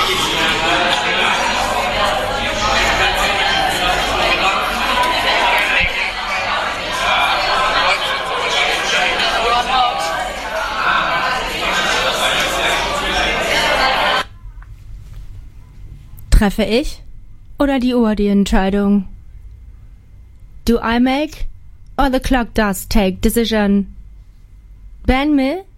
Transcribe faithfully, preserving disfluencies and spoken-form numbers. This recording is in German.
Treffe ich oder die Uhr die Entscheidung? Do I make or the clock does take decision? Ben Mill